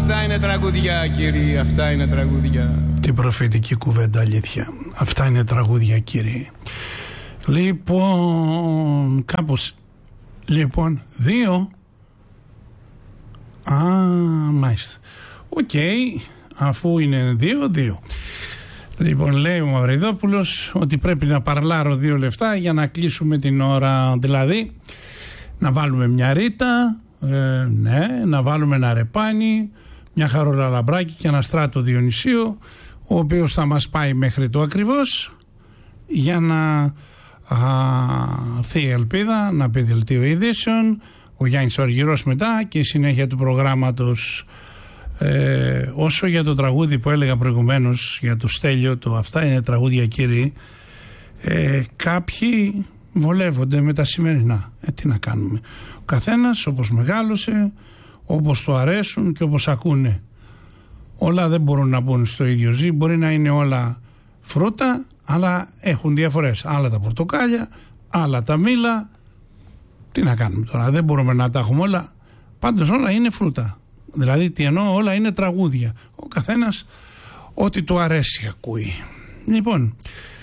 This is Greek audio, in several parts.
Αυτά είναι τραγούδια, κύριοι, αυτά είναι τραγούδια. Τι προφητική κουβέντα, αλήθεια. Αυτά είναι τραγούδια, κύριοι. Λοιπόν, κάπως. Λοιπόν, 2. Μάλιστα. Οκ, αφού είναι 2. Λοιπόν, λέει ο Μαυριδόπουλος ότι πρέπει να παρλάρω 2 λεφτά για να κλείσουμε την ώρα. Δηλαδή, να βάλουμε μια Ρίτα, ναι, να βάλουμε ένα Ρεπάνι, μια Χαρούλα Λαμπράκη και ένα Στράτο Διονυσίου, ο οποίος θα μας πάει μέχρι το ακριβώς για να έρθει η ελπίδα, να πει δελτίο ειδήσεων, ο Γιάννης Οργυρός μετά και η συνέχεια του προγράμματος. Όσο για το τραγούδι που έλεγα προηγουμένως για το Στέλιο, το αυτά είναι τραγούδια, κύριοι, κάποιοι βολεύονται με τα σημερινά. Τι να κάνουμε. Ο καθένας όπως μεγάλωσε, όπως του αρέσουν και όπως ακούνε. Όλα δεν μπορούν να μπουν στο ίδιο ζύ. Μπορεί να είναι όλα φρούτα, αλλά έχουν διαφορές. Άλλα τα πορτοκάλια, άλλα τα μήλα. Τι να κάνουμε τώρα, δεν μπορούμε να τα έχουμε όλα. Πάντως όλα είναι φρούτα. Δηλαδή τι εννοώ, όλα είναι τραγούδια. Ο καθένας ό,τι του αρέσει ακούει. Λοιπόν,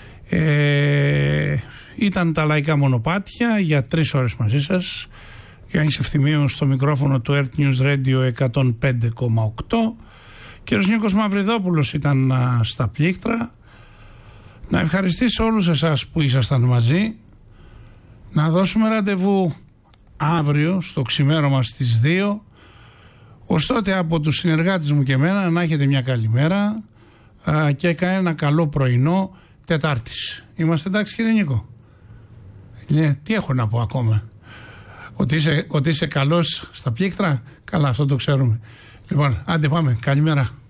ήταν τα λαϊκά μονοπάτια για 3 ώρες μαζί σας. Γιάννης Ευθυμίου στο μικρόφωνο του Earth News Radio 105,8. Κύριος Νίκος Μαυριδόπουλος ήταν στα πλήκτρα. Να ευχαριστήσω όλους εσάς που ήσασταν μαζί. Να δώσουμε ραντεβού αύριο στο ξημέρωμα στις 2. Ως τότε από τους συνεργάτες μου και εμένα να έχετε μια καλή μέρα και ένα καλό πρωινό Τετάρτης. Είμαστε εντάξει, κύριε Νίκο? Τι έχω να πω ακόμα? Ότι είσαι καλός στα πλήκτρα? Καλά, αυτό το ξέρουμε. Λοιπόν, άντε πάμε. Καλημέρα.